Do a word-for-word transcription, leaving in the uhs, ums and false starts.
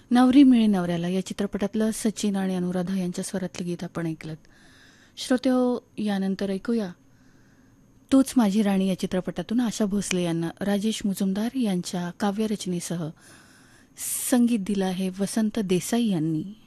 नवरी मिळे नवऱ्याला या चित्रपटातलं सचिन आणि अनुराधा यांच्या स्वरातलं गीत आपण ऐकलं. श्रोत्यो, यानंतर ऐकूया तूच माझी राणी या चित्रपटातून आशा भोसले यांना राजेश मुजुमदार यांच्या काव्यरचनेसह संगीत दिलं आहे वसंत देसाई यांनी.